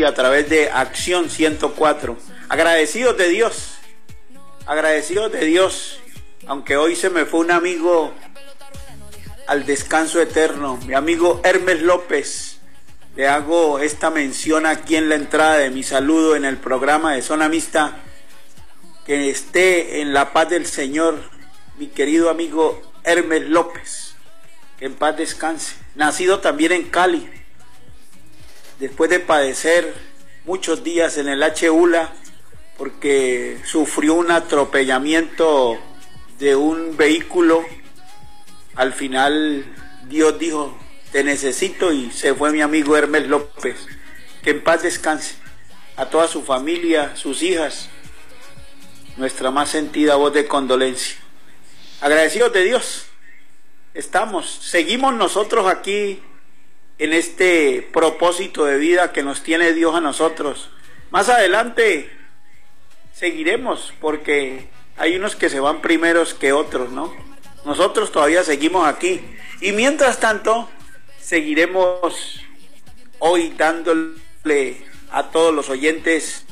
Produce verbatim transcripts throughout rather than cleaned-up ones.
y a través de Acción ciento cuatro. Agradecidos de Dios, agradecidos de Dios, aunque hoy se me fue un amigo al descanso eterno, mi amigo Hermes López. Le hago esta mención aquí en la entrada de mi saludo en el programa de Zona Mixta. Que esté en la paz del Señor, mi querido amigo Hermes López, que en paz descanse. Nacido también en Cali, después de padecer muchos días en el H U L A, porque sufrió un atropellamiento de un vehículo. Al final Dios dijo, te necesito, y se fue mi amigo Hermes López. Que en paz descanse. A toda su familia, sus hijas, nuestra más sentida voz de condolencia. Agradecidos de Dios, estamos, seguimos nosotros aquí en este propósito de vida que nos tiene Dios a nosotros. Más adelante seguiremos, porque hay unos que se van primeros que otros, ¿no? Nosotros todavía seguimos aquí, y mientras tanto seguiremos hoy dándole a todos los oyentes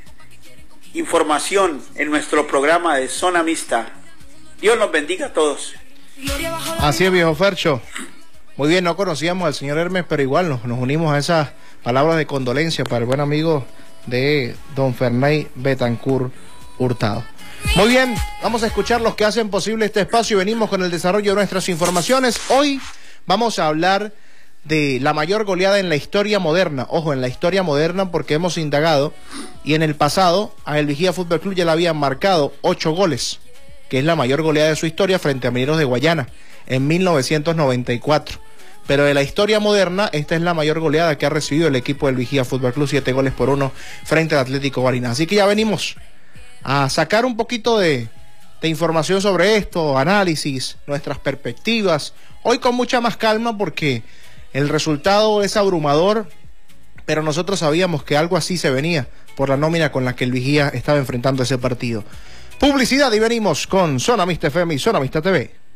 información en nuestro programa de Zona Mixta. Dios los bendiga a todos. Así es, viejo Fercho. Muy bien, no conocíamos al señor Hermes, pero igual nos, nos unimos a esas palabras de condolencia para el buen amigo de don Ferney Betancur Hurtado. Muy bien, vamos a escuchar los que hacen posible este espacio y venimos con el desarrollo de nuestras informaciones. Hoy vamos a hablar de la mayor goleada en la historia moderna. Ojo, en la historia moderna, porque hemos indagado y en el pasado a el Vigía Fútbol Club ya le habían marcado ocho goles, que es la mayor goleada de su historia frente a Mineros de Guayana en mil novecientos noventa y cuatro. Pero de la historia moderna, esta es la mayor goleada que ha recibido el equipo del Vigía Fútbol Club, siete goles por uno frente al Atlético Barinas. Así que ya venimos a sacar un poquito de, de información sobre esto, análisis, nuestras perspectivas, hoy con mucha más calma porque el resultado es abrumador, pero nosotros sabíamos que algo así se venía por la nómina con la que el Vigía estaba enfrentando ese partido. Publicidad y venimos con Zona Mixta F M y Zona Mixta T V.